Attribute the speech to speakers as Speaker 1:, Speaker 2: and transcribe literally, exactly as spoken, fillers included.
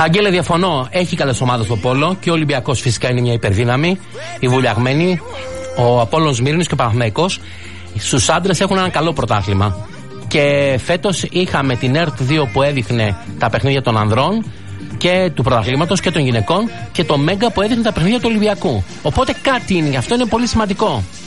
Speaker 1: Αγγέλε, διαφωνώ. Έχει καλές ομάδες στο πόλο και ο Ολυμπιακός φυσικά είναι μια υπερδύναμη. Η Βουλιαγμένη, ο Απόλλωνας Σμύρνης και ο Παναθηναϊκός στους άντρες έχουν ένα καλό πρωτάθλημα. Και φέτος είχαμε την ΕΡΤ δύο που έδειχνε τα παιχνίδια των ανδρών και του πρωταθλήματος και των γυναικών και το Μέγκα που έδειχνε τα παιχνίδια του Ολυμπιακού. Οπότε κάτι είναι, γι' αυτό είναι πολύ σημαντικό.